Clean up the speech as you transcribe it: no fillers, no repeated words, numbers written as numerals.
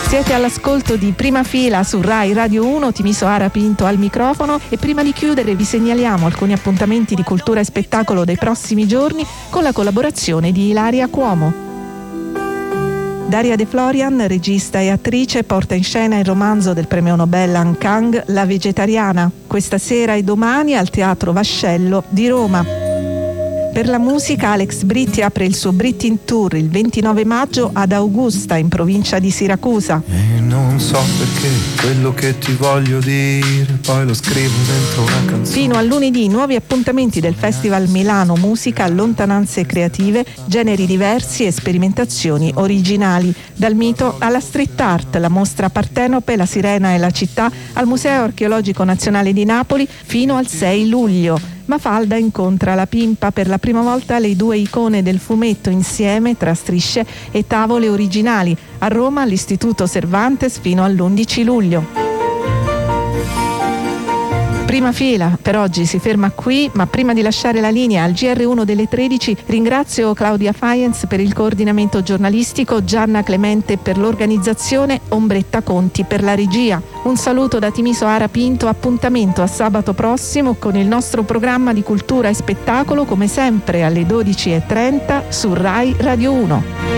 Siete all'ascolto di Prima Fila su Rai Radio 1, Timisoara Pinto al microfono, e prima di chiudere vi segnaliamo alcuni appuntamenti di cultura e spettacolo dei prossimi giorni con la collaborazione di Ilaria Cuomo. Daria De Florian, regista e attrice, porta in scena il romanzo del premio Nobel Han Kang, La vegetariana, questa sera e domani al Teatro Vascello di Roma. Per la musica, Alex Britti apre il suo Brittin Tour il 29 maggio ad Augusta, in provincia di Siracusa. E non so perché quello che ti voglio dire poi lo scrivo dentro una canzone. Fino a lunedì nuovi appuntamenti del Festival Milano Musica, Lontananze Creative, generi diversi e sperimentazioni originali. Dal mito alla street art, la mostra Partenope, la Sirena e la città al Museo Archeologico Nazionale di Napoli fino al 6 luglio. Mafalda incontra la Pimpa, per la prima volta le due icone del fumetto insieme tra strisce e tavole originali, a Roma all'Istituto Cervantes fino all'11 luglio. Prima Fila per oggi si ferma qui, ma prima di lasciare la linea al GR1 delle 13 ringrazio Claudia Faenz per il coordinamento giornalistico, Gianna Clemente per l'organizzazione, Ombretta Conti per la regia. Un saluto da Timisoara Pinto, appuntamento a sabato prossimo con il nostro programma di cultura e spettacolo, come sempre alle 12:30 su Rai Radio 1.